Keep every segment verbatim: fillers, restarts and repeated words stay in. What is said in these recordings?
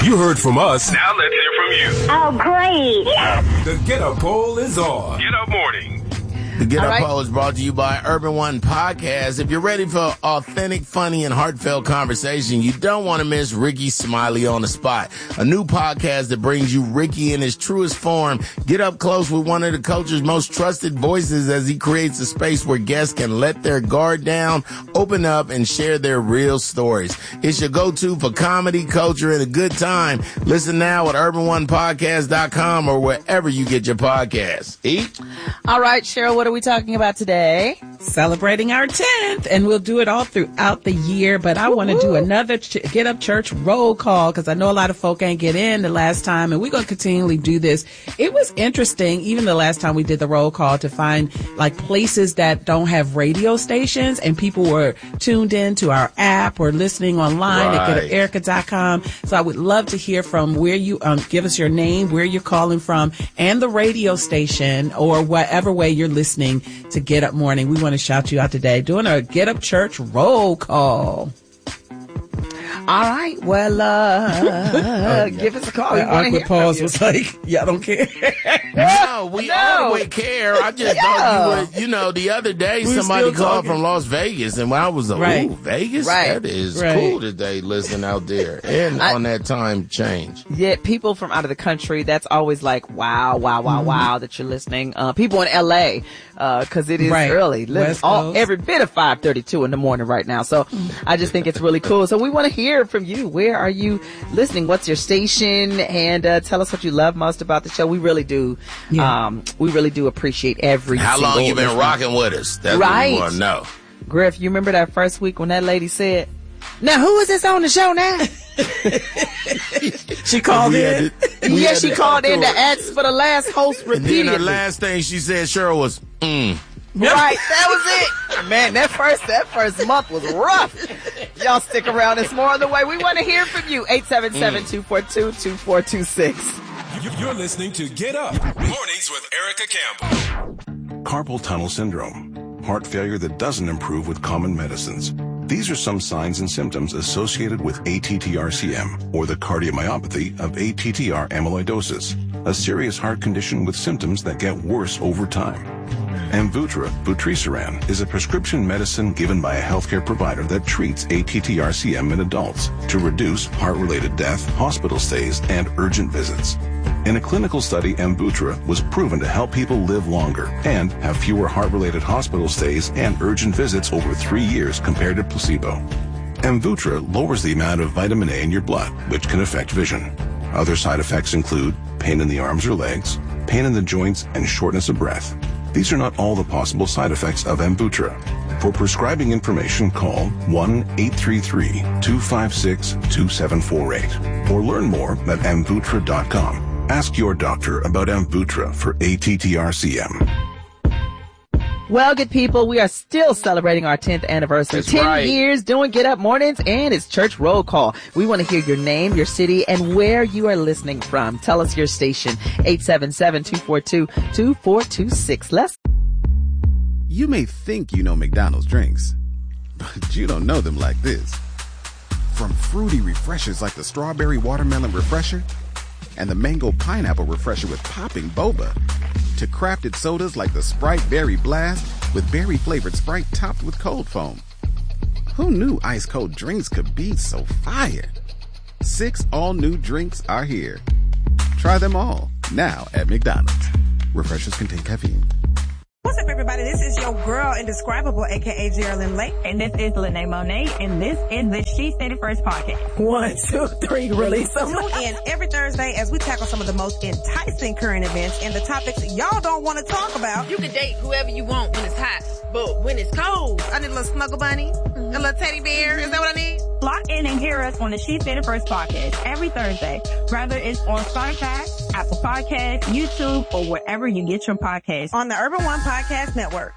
You heard from us. Now let's hear from you. Oh, great. Yes. The Get Up Poll is on. Get Up Morning. The Get Up right. Poll is brought to you by Urban One Podcast. If you're ready for authentic, funny, and heartfelt conversation, you don't want to miss Ricky Smiley on the Spot, a new podcast that brings you Ricky in his truest form. Get up close with one of the culture's most trusted voices as he creates a space where guests can let their guard down, open up, and share their real stories. It's your go-to for comedy, culture, and a good time. Listen now at urban one podcast dot com or wherever you get your podcasts. Eat. All right, Cheryl, what are we talking about today? Celebrating our tenth, and we'll do it all throughout the year, but I want to do another ch- Get Up Church roll call because I know a lot of folk ain't get in the last time, and we're going to continually do this. It was interesting, even the last time we did the roll call, to find like places that don't have radio stations, and people were tuned in to our app or listening online Right. at get up erica dot com. So I would love to hear from where you, um, give us your name, where you're calling from, and the radio station or whatever way you're listening to Get Up Morning. We want to shout you out today doing a Get Up Church roll call. All right. Well, uh, give us a call. We That wanna awkward hear from pause you. was like, y'all don't care. No, we No. all the way care. I just Yeah. thought you were, you know, the other day We somebody still called talking. from Las Vegas, and I was like, Right. ooh, Vegas? Right. That is Right. cool that they listen out there. And I- on that time change. Yeah, people from out of the country, that's always like, wow, wow, wow, Mm-hmm. wow, that you're listening. Uh, people in L A, uh, cause it is Right. early. Li- West all, Coast. every bit of five thirty-two in the morning right now. So I just think it's really cool. So we want to hear from you. Where are you listening? What's your station? And, uh, tell us what you love most about the show. We really do, Yeah. um, we really do appreciate every How single long you been listener. rocking with us? That's Right. what we want to know. Griff, you remember that first week when that lady said, now who is this on the show now? She called We in. had to- we yeah, had she to called in to echo it. ask for the last host And then repeatedly. her last thing she said, Cheryl, was, mm. Right, that was it. Man, that first that first month was rough. Y'all stick around. There's more on the way. We want to hear from you. eight seven seven, two four two, two four two six. You're listening to Get Up Mornings with Erica Campbell. Carpal tunnel syndrome, heart failure that doesn't improve with common medicines. These are some signs and symptoms associated with A T T R C M, or the cardiomyopathy of A T T R amyloidosis, a serious heart condition with symptoms that get worse over time. Amvuttra, vutrisiran, is a prescription medicine given by a healthcare provider that treats A T T R C M in adults to reduce heart-related death, hospital stays, and urgent visits. In a clinical study, Amvuttra was proven to help people live longer and have fewer heart-related hospital stays and urgent visits over three years compared to placebo. Amvuttra lowers the amount of vitamin A in your blood, which can affect vision. Other side effects include pain in the arms or legs, pain in the joints, and shortness of breath. These are not all the possible side effects of Amvuttra. For prescribing information, call one eight three three, two five six, two seven four eight or learn more at amvuttra dot com. Ask your doctor about Amvuttra for A T T R C M. Well, good people, we are still celebrating our tenth anniversary. That's ten right. years doing Get Up Mornings, and it's Church Roll Call. We want to hear your name, your city, and where you are listening from. Tell us your station. eight seven seven, two four two, two four two six. Let's You may think you know McDonald's drinks, but you don't know them like this. From fruity refreshers like the Strawberry Watermelon Refresher and the Mango Pineapple Refresher with popping boba, to crafted sodas like the Sprite Berry Blast with berry-flavored Sprite topped with cold foam. Who knew ice-cold drinks could be so fire? Six all-new drinks are here. Try them all, now at McDonald's. Refreshers contain caffeine. What's up, everybody? This is your girl, Indescribable, a k a. Geraldine Lake. And this is Lene Monet, and this is the She Said It First podcast. One, two, three, release them. Tune in every Thursday as we tackle some of the most enticing current events and the topics y'all don't want to talk about. You can date whoever you want when it's hot, but when it's cold, I need a little snuggle bunny, mm-hmm. a little teddy bear. Is that what I need? Lock in and hear us on the She Said It First podcast every Thursday, whether it's on Spotify, Apple Podcasts, YouTube, or wherever you get your podcasts. On the Urban One Podcast Network.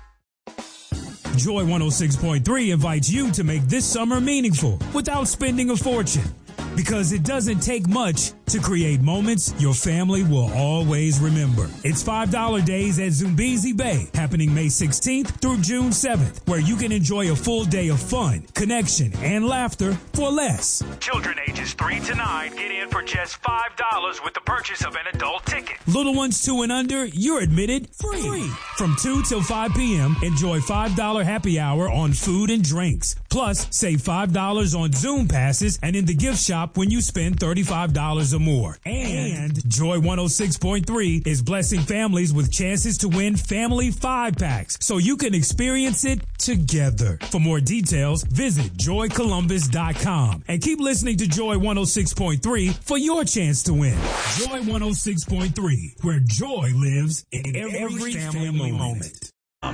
Joy one oh six point three invites you to make this summer meaningful without spending a fortune. Because it doesn't take much to create moments your family will always remember. It's five dollar days at Zumbizi Bay, happening May sixteenth through June seventh, where you can enjoy a full day of fun, connection, and laughter for less. Children ages three to nine get in for just five dollars with the purchase of an adult ticket. Little ones two and under, you're admitted free. free. From two till five p.m., enjoy five dollar happy hour on food and drinks. Plus, save five dollars on Zoom passes and in the gift shop when you spend thirty-five dollars or more. And Joy one oh six point three is blessing families with chances to win family five packs so you can experience it together. For more details, visit joy columbus dot com and keep listening to Joy one oh six point three for your chance to win. Joy one oh six point three, where joy lives in every, every family, family moment.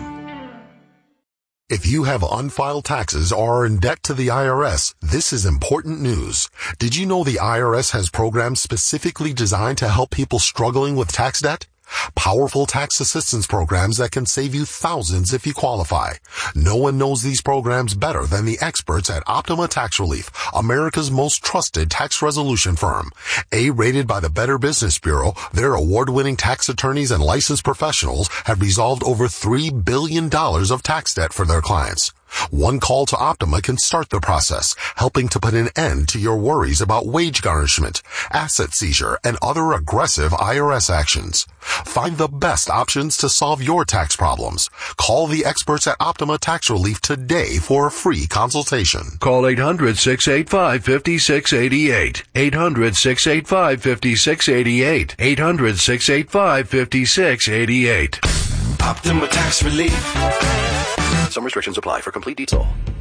If you have unfiled taxes or are in debt to the I R S, this is important news. Did you know the I R S has programs specifically designed to help people struggling with tax debt? Powerful tax assistance programs that can save you thousands if you qualify. No one knows these programs better than the experts at Optima Tax Relief, America's most trusted tax resolution firm. A-rated by the Better Business Bureau, their award-winning tax attorneys and licensed professionals have resolved over three billion dollars of tax debt for their clients. One call to Optima can start the process, helping to put an end to your worries about wage garnishment, asset seizure, and other aggressive I R S actions. Find the best options to solve your tax problems. Call the experts at Optima Tax Relief today for a free consultation. Call eight hundred, six eight five, five six eight eight. eight hundred, six eight five, five six eight eight. eight hundred, six eight five, five six eight eight. Optima Tax Relief. Some restrictions apply. For complete detail,